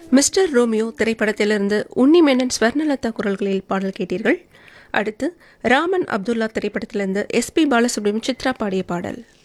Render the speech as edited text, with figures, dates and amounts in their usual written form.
Mister Romeo திரைப்படத்திலிருந்து உன்னிமேனன் ஸ்வர்ணலதா குரல்களில் பாடல் கேட்டீர்கள். அடுத்து ராமன் அப்துல்லா திரைப்படத்திலிருந்து SP பாலசுப்ரமணியம் சித்ரா பாடிய பாடல்.